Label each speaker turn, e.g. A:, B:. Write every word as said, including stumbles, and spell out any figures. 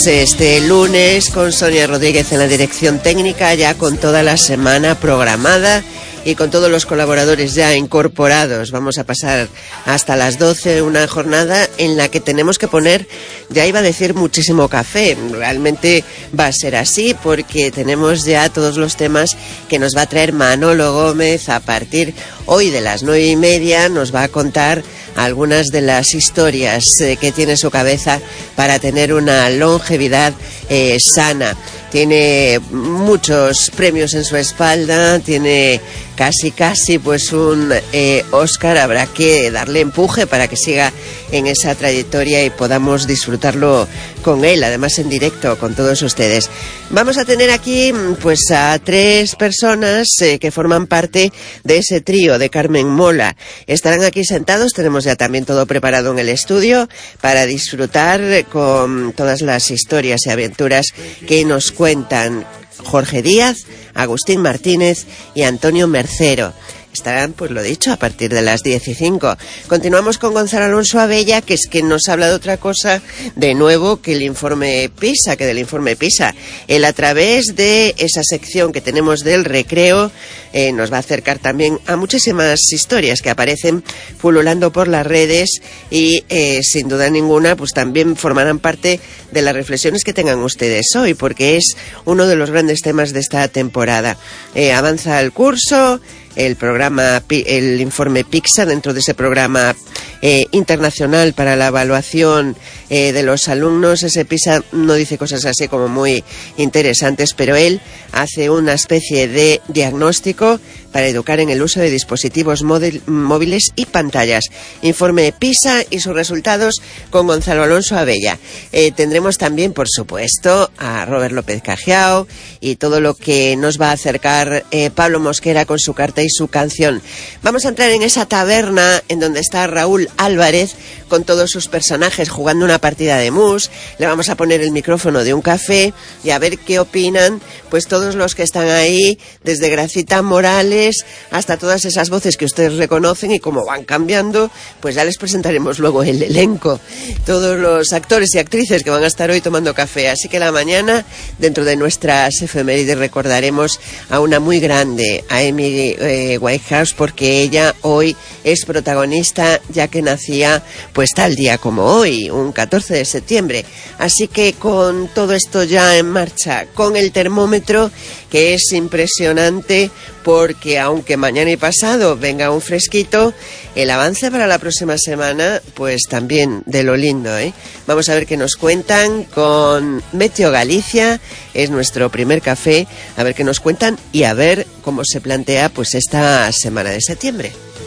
A: este lunes con Sonia Rodríguez en la dirección técnica, ya con toda la semana programada y con todos los colaboradores ya incorporados. Vamos a pasar hasta las doce, una jornada en la que tenemos que poner, ya iba a decir, muchísimo café. Realmente va a ser así porque tenemos ya todos los temas que nos va a traer Manolo Gómez a partir hoy de las nueve y media. Nos va a contar algunas de las historias eh, que tiene su cabeza para tener una longevidad eh, sana. Tiene muchos premios en su espalda, tiene casi casi pues un eh, Oscar. Habrá que darle empuje para que siga en esa trayectoria y podamos disfrutarlo con él, además en directo con todos ustedes. Vamos a tener aquí pues a tres personas eh, que forman parte de ese trío de Carmen Mola. Estarán aquí sentados, tenemos ya también todo preparado en el estudio para disfrutar con todas las historias y aventuras que nos cuentan Jorge Díaz, Agustín Martínez y Antonio Mercero. Estarán, pues lo dicho, a partir de las diez y cinco. Continuamos con Gonzalo Alonso Abella, que es que nos habla de otra cosa de nuevo que el informe PISA, que del informe PISA. Él, a través de esa sección que tenemos del recreo, eh, nos va a acercar también a muchísimas historias que aparecen pululando por las redes y, eh, sin duda ninguna, pues también formarán parte de las reflexiones que tengan ustedes hoy, porque es uno de los grandes temas de esta temporada. Eh, avanza el curso, el programa, el informe PISA, dentro de ese programa eh, internacional para la evaluación eh, de los alumnos. Ese PISA no dice cosas así como muy interesantes, pero él hace una especie de diagnóstico para educar en el uso de dispositivos móviles y pantallas. Informe PISA y sus resultados con Gonzalo Alonso Abella. Eh, tendremos también, por supuesto, a Robert López Cajiao y todo lo que nos va a acercar eh, Pablo Mosquera con su carta y su canción. Vamos a entrar en esa taberna en donde está Raúl Álvarez con todos sus personajes jugando una partida de mus. Le vamos a poner el micrófono de un café y a ver qué opinan pues todos los que están ahí, desde Gracita Morales hasta todas esas voces que ustedes reconocen, y como van cambiando, pues ya les presentaremos luego el elenco, todos los actores y actrices que van a estar hoy tomando café. Así que la mañana, dentro de nuestras efemérides, recordaremos a una muy grande, a Amy eh, Winehouse, porque ella hoy es protagonista, ya que nacía pues tal día como hoy, un catorce de septiembre. Así que con todo esto ya en marcha, con el termómetro, que es impresionante, porque aunque mañana y pasado venga un fresquito, el avance para la próxima semana, pues también de lo lindo, ¿eh? Vamos a ver qué nos cuentan con Meteo Galicia, es nuestro primer café, a ver qué nos cuentan y a ver cómo se plantea pues esta semana de septiembre.